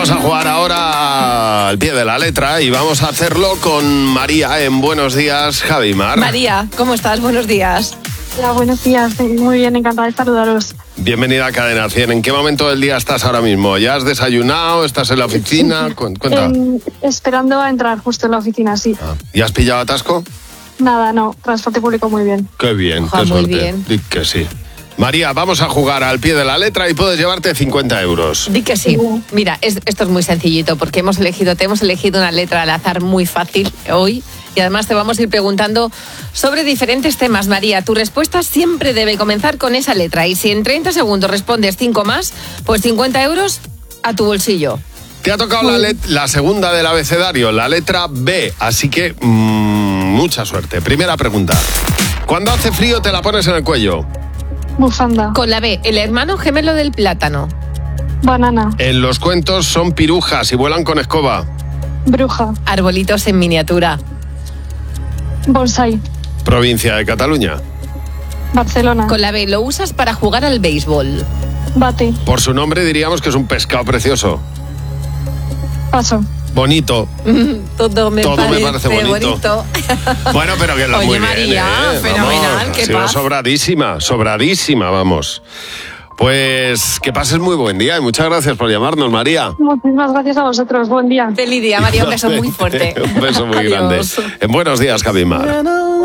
Vamos a jugar ahora al pie de la letra y vamos a hacerlo con María en Buenos Días, Javimar. María, ¿cómo estás? Buenos días. Hola, buenos días. Muy bien, encantada de saludaros. Bienvenida a Cadena 100. ¿En qué momento del día estás ahora mismo? ¿Ya has desayunado? ¿Estás en la oficina? Cuenta. Esperando a entrar justo en la oficina, sí. ¿Y has pillado atasco? Nada, no. Transporte público muy bien. Qué bien, Ojalá, qué muy suerte. bien. Di que sí. María, vamos a jugar al pie de la letra y puedes llevarte 50 euros. Di que sí. Mira, esto es muy sencillito porque te hemos elegido una letra al azar muy fácil hoy y además te vamos a ir preguntando sobre diferentes temas, María. Tu respuesta siempre debe comenzar con esa letra y si en 30 segundos respondes 5 más, pues 50 euros a tu bolsillo. Te ha tocado la segunda del abecedario, la letra B, así que mucha suerte. Primera pregunta. Cuando hace frío te la pones en el cuello. Bufanda. Con la B, el hermano gemelo del plátano. Banana. En los cuentos son pirujas y vuelan con escoba. Bruja. Arbolitos en miniatura. Bonsai. Provincia de Cataluña. Barcelona. Con la B, lo usas para jugar al béisbol. Bate. Por su nombre diríamos que es un pescado precioso. Paso. Bonito. Todo me parece bonito. Bueno, pero que lo Oye, muy María, bien, fenomenal, vamos, qué ha sido paz. sobradísima, vamos. Pues que pases muy buen día y muchas gracias por llamarnos, María. Muchísimas gracias a vosotros. Buen día. Feliz día, María, un beso muy fuerte. Un beso muy grande. Adiós. En Buenos Días, Javimar.